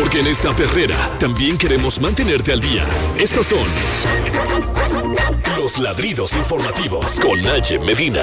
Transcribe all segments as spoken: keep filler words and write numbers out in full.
Porque en esta perrera también queremos mantenerte al día. Estos son los ladridos informativos con Naye Medina.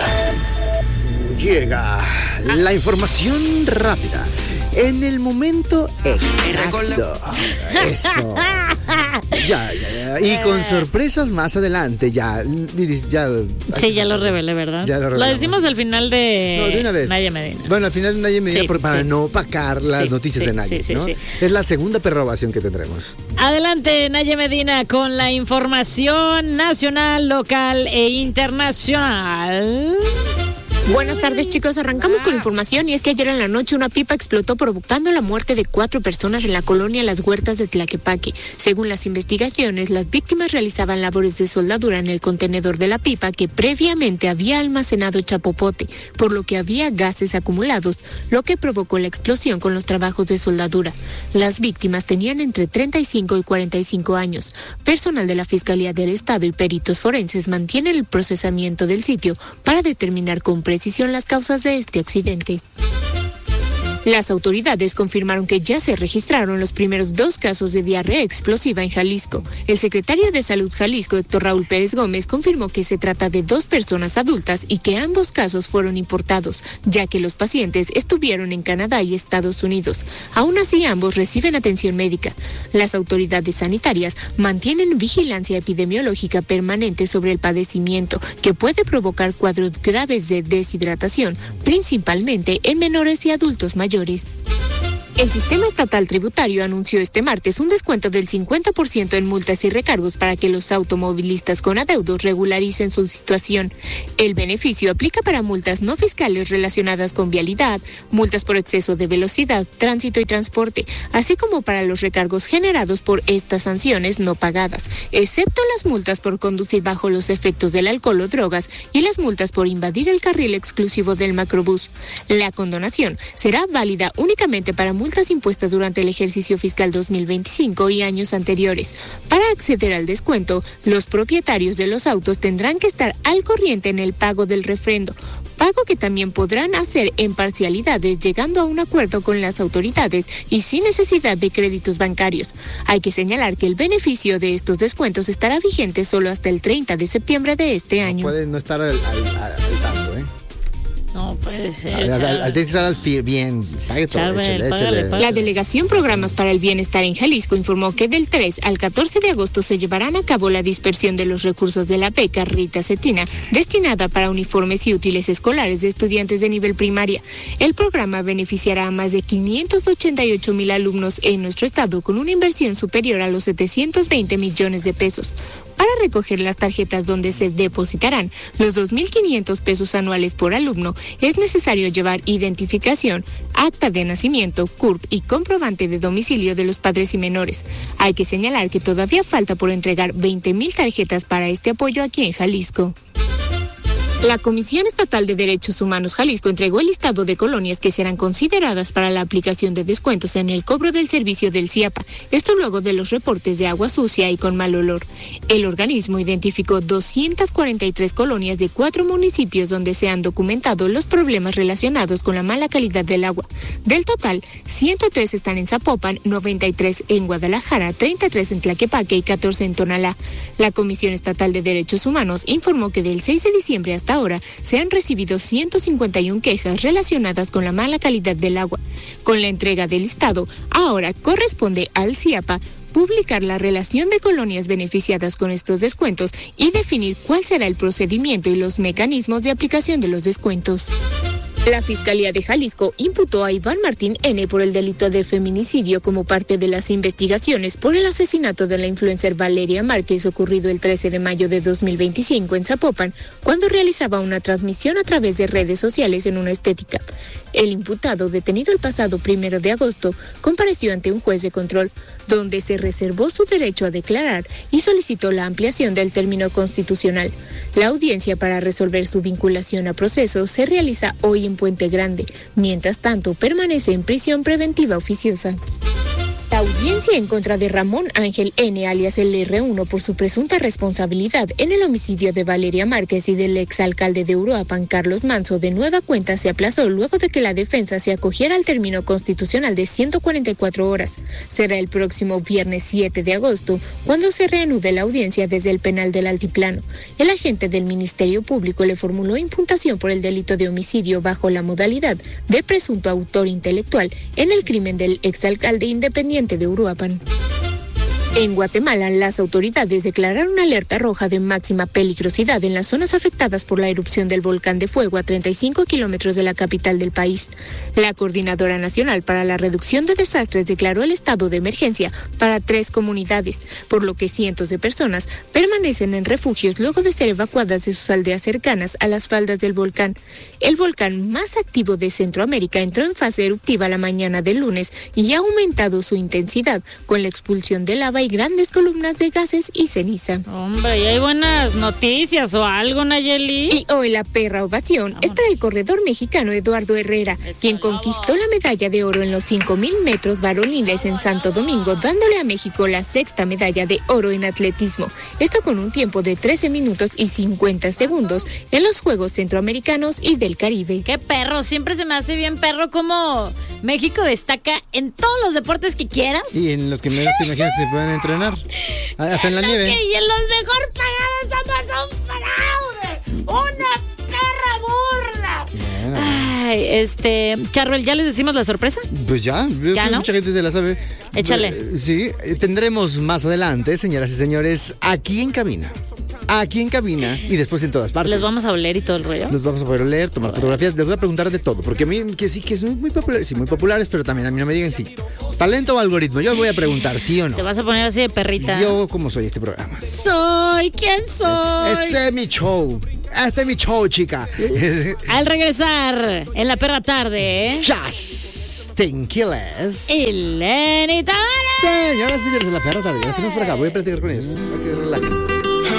Llega la información rápida en el momento exacto. Eso. Ya, ya, ya. Y con sorpresas más adelante. Ya, ya. Sí, ya lo revelé, ¿verdad? Ya lo, lo decimos al final de, no, de una vez. Naye Medina. Bueno, al final de Naye Medina, sí, para sí. no opacar las sí, noticias sí, de Naye, sí, ¿no? sí, sí. Es la segunda perrobación que tendremos. Adelante, Naye Medina, con la información nacional, local e internacional. Buenas tardes, chicos. Arrancamos con información y es que ayer en la noche una pipa explotó provocando la muerte de cuatro personas en la colonia Las Huertas de Tlaquepaque. Según las investigaciones, las víctimas realizaban labores de soldadura en el contenedor de la pipa que previamente había almacenado chapopote, por lo que había gases acumulados, lo que provocó la explosión con los trabajos de soldadura. Las víctimas tenían entre treinta y cinco y cuarenta y cinco años. Personal de la Fiscalía del Estado y peritos forenses mantienen el procesamiento del sitio para determinar con precisión las causas de este accidente. Las autoridades confirmaron que ya se registraron los primeros dos casos de diarrea explosiva en Jalisco. El secretario de Salud Jalisco, Héctor Raúl Pérez Gómez, confirmó que se trata de dos personas adultas y que ambos casos fueron importados, ya que los pacientes estuvieron en Canadá y Estados Unidos. Aún así, ambos reciben atención médica. Las autoridades sanitarias mantienen vigilancia epidemiológica permanente sobre el padecimiento, que puede provocar cuadros graves de deshidratación, principalmente en menores y adultos mayores. El Sistema Estatal Tributario anunció este martes un descuento del cincuenta por ciento en multas y recargos para que los automovilistas con adeudos regularicen su situación. El beneficio aplica para multas no fiscales relacionadas con vialidad, multas por exceso de velocidad, tránsito y transporte, así como para los recargos generados por estas sanciones no pagadas, excepto las multas por conducir bajo los efectos del alcohol o drogas y las multas por invadir el carril exclusivo del macrobús. La condonación será válida únicamente para multas impuestas durante el ejercicio fiscal dos mil veinticinco y años anteriores. Para acceder al descuento, los propietarios de los autos tendrán que estar al corriente en el pago del refrendo, pago que también podrán hacer en parcialidades llegando a un acuerdo con las autoridades y sin necesidad de créditos bancarios. Hay que señalar que el beneficio de estos descuentos estará vigente solo hasta el treinta de septiembre de este año. Puede no estar al, al, al, al tanto, ¿eh? No puede ser. Al, al, al, tiene que estar al fi- bien. Pague todo, Charbel, échale, págale, échale. págale. La Delegación Programas para el Bienestar en Jalisco informó que del tres al catorce de agosto se llevarán a cabo la dispersión de los recursos de la beca Rita Cetina, destinada para uniformes y útiles escolares de estudiantes de nivel primaria. El programa beneficiará a más de quinientos ochenta y ocho mil alumnos en nuestro estado con una inversión superior a los setecientos veinte millones de pesos. Para recoger las tarjetas donde se depositarán los dos mil quinientos pesos anuales por alumno, es necesario llevar identificación, acta de nacimiento, C U R P y comprobante de domicilio de los padres y menores. Hay que señalar que todavía falta por entregar veinte mil tarjetas para este apoyo aquí en Jalisco. La Comisión Estatal de Derechos Humanos Jalisco entregó el listado de colonias que serán consideradas para la aplicación de descuentos en el cobro del servicio del C I A P A, esto luego de los reportes de agua sucia y con mal olor. El organismo identificó doscientas cuarenta y tres colonias de cuatro municipios donde se han documentado los problemas relacionados con la mala calidad del agua. Del total, ciento tres están en Zapopan, noventa y tres en Guadalajara, treinta y tres en Tlaquepaque y catorce en Tonalá. La Comisión Estatal de Derechos Humanos informó que del seis de diciembre hasta ahora se han recibido ciento cincuenta y una quejas relacionadas con la mala calidad del agua. Con la entrega del listado, ahora corresponde al C I A P A publicar la relación de colonias beneficiadas con estos descuentos y definir cuál será el procedimiento y los mecanismos de aplicación de los descuentos. La Fiscalía de Jalisco imputó a Iván Martín N. por el delito de feminicidio como parte de las investigaciones por el asesinato de la influencer Valeria Márquez ocurrido el trece de mayo de dos mil veinticinco en Zapopan, cuando realizaba una transmisión a través de redes sociales en una estética. El imputado, detenido el pasado primero de agosto, compareció ante un juez de control, donde se reservó su derecho a declarar y solicitó la ampliación del término constitucional. La audiencia para resolver su vinculación a proceso se realiza hoy en Puente Grande. Mientras tanto, permanece en prisión preventiva oficiosa. audiencia en contra de Ramón Ángel N., alias el erre uno, por su presunta responsabilidad en el homicidio de Valeria Márquez y del exalcalde de Uruapan, Carlos Manso, de nueva cuenta se aplazó luego de que la defensa se acogiera al término constitucional de ciento cuarenta y cuatro horas. Será el próximo viernes siete de agosto cuando se reanude la audiencia desde el penal del Altiplano. El agente del Ministerio Público le formuló imputación por el delito de homicidio bajo la modalidad de presunto autor intelectual en el crimen del exalcalde independiente de Uruapan. En Guatemala, las autoridades declararon alerta roja de máxima peligrosidad en las zonas afectadas por la erupción del volcán de fuego a treinta y cinco kilómetros de la capital del país. La Coordinadora Nacional para la Reducción de Desastres declaró el estado de emergencia para tres comunidades, por lo que cientos de personas permanecen en refugios luego de ser evacuadas de sus aldeas cercanas a las faldas del volcán. El volcán más activo de Centroamérica entró en fase eruptiva la mañana del lunes y ha aumentado su intensidad con la expulsión de lava y grandes columnas de gases y ceniza. Hombre, ¿y hay buenas noticias o algo, Nayeli? Y hoy la perra ovación es para el corredor mexicano Eduardo Herrera, Eso, quien conquistó la medalla de oro en los cinco mil metros varoniles en Santo Domingo, dándole a México la sexta medalla de oro en atletismo. Esto con un tiempo de trece minutos y cincuenta segundos en los Juegos Centroamericanos y del Caribe. ¡Qué perro! Siempre se me hace bien perro como México destaca en todos los deportes que quieras. Y en los que menos te imaginas se pueden entrenar. Hasta en la nieve. Que, y en los mejor pagados somos un fraude. ¡Una perra burla! Bueno. Ay, este... Charbel, ¿ya les decimos la sorpresa? Pues ya, yo ¿Ya creo que no? mucha gente se la sabe. Échale. Eh, Sí, eh, tendremos más adelante, señoras y señores, aquí en cabina. Aquí en cabina y después en todas partes. ¿Les vamos a oler y todo el rollo? Los vamos a poder leer, tomar fotografías, les voy a preguntar de todo, porque a mí que sí que son muy populares, sí, muy populares, pero también a mí no me digan sí. Talento o algoritmo, yo voy a preguntar sí o no. Te vas a poner así de perrita. Yo, ¿cómo soy este programa? Soy, ¿quién soy? Este es mi show. Este es mi show, chica. Al regresar en la perra tarde, ¿eh? Justin Quiles. Y Lenny Tavares. Señoras y señores de la perra tarde, ya los tenemos por acá, voy a platicar con ellos. Para que relajen.